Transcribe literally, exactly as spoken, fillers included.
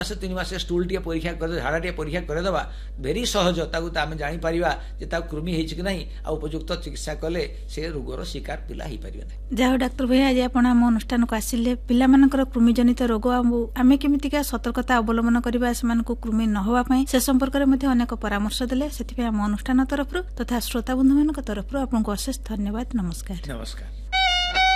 मास तीन मास stool T परीक्षा कर झाड़ा टी परीक्षा करदेवा भेरी सहज ताकू आम जापर जे कृमि होती कि नहीं आ उपयुक्त चिकित्सा कले से रोगर शिकार पिला हो पारे ना। जाओ डाक्तर भाई आज आप अनुष्ठान को आसिले पिलामानकर कृमिजनित रोग आम केमितिका सतर्कता अवलंबन करबा सेमानकु कृमि न होवा पई से संपर्क रे मध्ये अनेक परामर्श देले सेति आम अनुष्ठान तरफ तथा श्रोता बंधु मान तरफ आपको अशेष धन्यवाद। नमस्कार। नमस्कार।